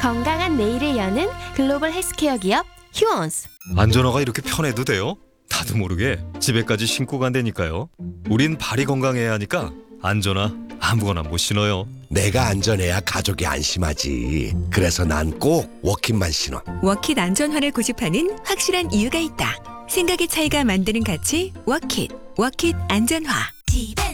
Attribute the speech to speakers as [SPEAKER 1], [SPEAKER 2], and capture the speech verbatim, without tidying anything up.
[SPEAKER 1] 건강한 내일을 여는 글로벌 헬스케어 기업 휴원스.
[SPEAKER 2] 안전화가 이렇게 편해도 돼요? 나도 모르게 집에까지 신고 간다니까요. 우린 발이 건강해야 하니까 안전화 아무거나 못 신어요.
[SPEAKER 3] 내가 안전해야 가족이 안심하지. 그래서 난 꼭 워킷만 신어.
[SPEAKER 4] 워킷 안전화를 고집하는 확실한 이유가 있다. 생각의 차이가 만드는 가치 워킷. 워킷 안전화.
[SPEAKER 5] 집엔